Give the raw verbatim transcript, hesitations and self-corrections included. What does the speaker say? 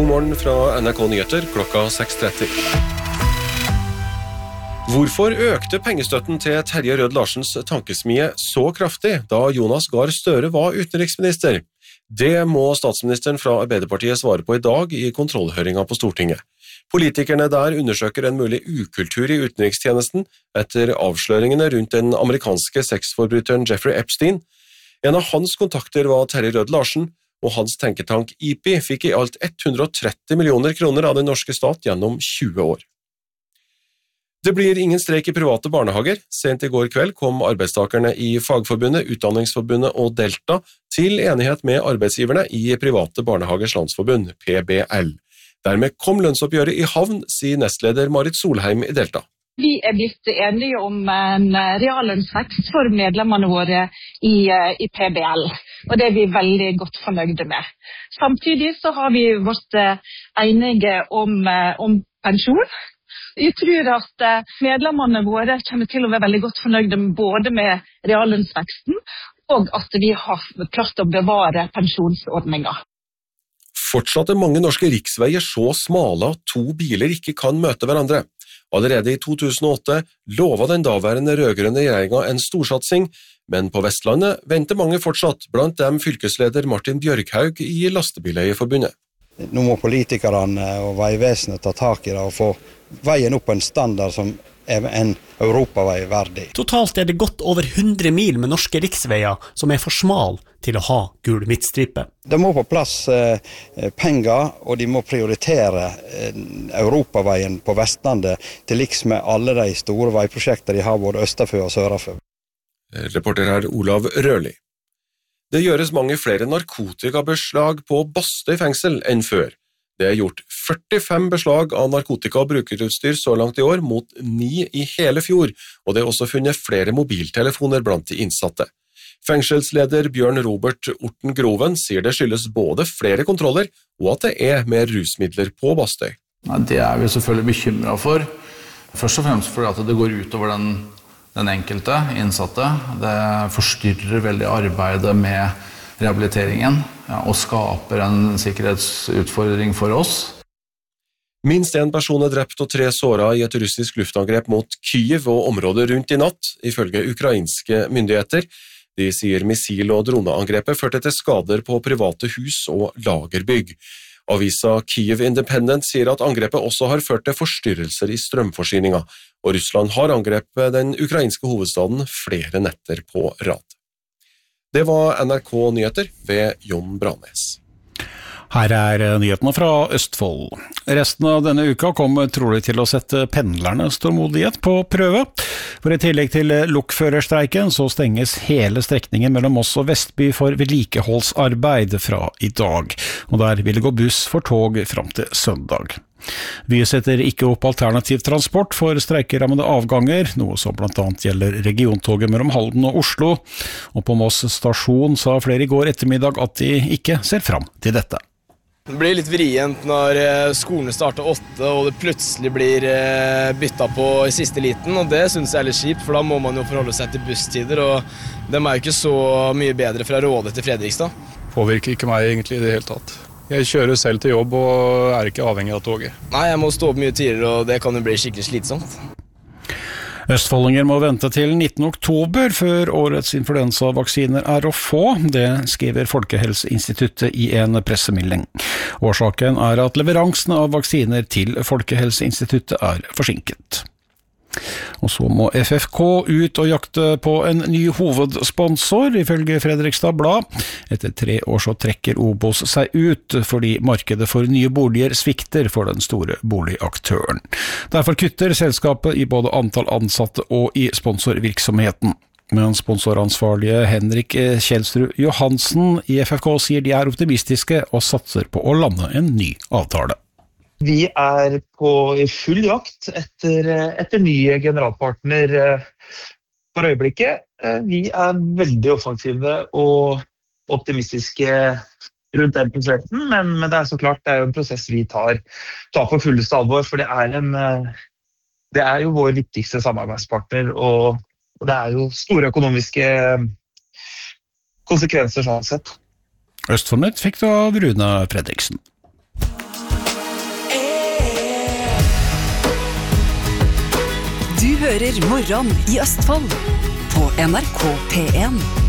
morgen fra N R K Nyheter klokka seks tretti. Hvorfor økte pengestøtten til Terje Rød-Larsens tankesmie så kraftig da Jonas Gahr Støre var utenriksminister? Det må statsministeren fra Arbeiderpartiet svare på i dag i kontrollhøringen på Stortinget. Politikerne der undersøker en mulig ukultur i utenrikstjenesten etter avsløringene rundt den amerikanske sexforbryteren Jeffrey Epstein. En av hans kontakter var Terje Rød-Larsen, og hans tenketank I P I fikk i alt hundre og tretti millioner kroner av den norske stat gjennom tjue år. Det blir ingen streik i private barnehager. Sent i går kveld kom arbeidstakerne i Fagforbundet, Utdanningsforbundet og Delta til enighet med arbeidsgiverne i Private Barnehagers Landsforbund, P B L. Dermed kom lønnsoppgjøret i havn, sier nestleder Marit Solheim i Delta. Vi er blitt enige om en reallønnsvekst for medlemmene våre i, i P B L, og det er vi veldig godt fornøyde med. Samtidig så har vi vært enige om, om pensjon. Jeg tror at medlemmene våre kommer til å være veldig godt fornøyde både med reallønnsveksten og at vi har klart å bevare pensjonsordninger. Fortsatt er mange norske riksveier så smale at to biler ikke kan møte hverandre. Allerede i to tusen og åtte lovet den daværende rødgrønne regjeringen en storsatsing, men på Vestlandet venter mange fortsatt, blant dem fylkesleder Martin Bjørkhaug i Lastebileierforbundet. Nå må politikerne og veivesenet ta tak i det og få veien opp på en standard som er en europavei verdig. Totalt er det godt over hundre mil med norske riksveier som er for smal til å ha gul midtstripe. Det må på plass eh, penger, og de må prioritere eh, europaveien på Vestlandet til liks med alle de store veiprosjekter de har både østerfør og sørafør. Reporter her Olav Rørli. Det gjøres mange flere narkotikabeslag på Bastøy fengsel enn før. Det er gjort førtifem beslag av narkotika og brukerutstyr så langt i år, mot ni i hele fjor, og det er også funnet flere mobiltelefoner blant de innsatte. Fengselsleder Bjørn Robert Orten Groven sier det skyldes både flere kontroller og at det er mer rusmidler på Bastøy. Ja, det er vi selvfølgelig bekymret for. Først og fremst fordi at det går ut over den, den enkelte innsatte. Det forstyrrer veldig arbeidet med rehabiliteringen, ja, og skaper en sikkerhetsutfordring for oss. Minst en person er drept og tre såret i et russisk luftangrep mot Kyiv og området rundt i natt, ifølge ukrainske myndigheter. De sier missil- og droneangrepet førte til skader på private hus og lagerbygg. Avisa Kyiv Independent sier at angrepet også har ført til forstyrrelser i strømforsyninga, og Russland har angrepet den ukrainske hovedstaden flere netter på rad. Det var N R K Nyheter ved Jon Branes. Her er nyhetene fra Østfold. Resten av denne uka kommer trolig til å sette pendlernes tålmodighet på prøve. For i tillegg til lokførerstreiken så stenges hele strekningen mellom Moss og Vestby for vedlikeholdsarbeid fra i dag. Og der vil det gå buss for tog fram til søndag. Vi setter ikke opp alternativ transport for streikerammede avganger, noe som blant annet gjelder regiontoget mellom Halden og Oslo. Og på Moss stasjon sa flere i går ettermiddag at de ikke ser fram til dette. Det blir litt vrient når skolen starter åtte, og det plutselig blir byttet på i siste liten, og det synes jeg er litt kjipt, for da må man jo forholde seg til busstider, og de er jo ikke så mye bedre fra Råde til Fredrikstad. Påvirker ikke meg egentlig i det hele tatt. Jeg kjører selv til jobb og er ikke avhengig av toget. Nei, jeg må stå opp mye tidligere, og det kan jo bli skikkelig slitsomt. Østfoldinger må vente til nittende oktober før årets influensavaksiner er å få. Det skriver Folkehelseinstituttet i en pressemelding. Årsaken er at leveransene av vaksiner til Folkehelseinstituttet er forsinket. Og så må F F K ut og jakte på en ny hovedsponsor, ifølge Fredrikstad Blad. Etter tre år så trekker Obos seg ut, fordi markedet for nye boliger svikter for den store boligaktøren. Derfor kutter selskapet i både antall ansatte og i sponsorvirksomheten. Men sponsoransvarlige Henrik Kjelsrud Johansen i F F K sier de er optimistiske og satser på å lande en ny avtale. Vi er på full jakt etter, etter nye generalpartner for øyeblikket. Vi er veldig offensive og optimistiske rundt den prosessen, men, men det er så klart det er jo en prosess vi tar, tar på fulleste alvor, for det er, en, det er jo vår viktigste samarbeidspartner, og, og det er jo store økonomiske konsekvenser sånn sett. Østfoldnytt fikk du av Rune Fredriksen. hører Morgen i Østfold på N R K P en.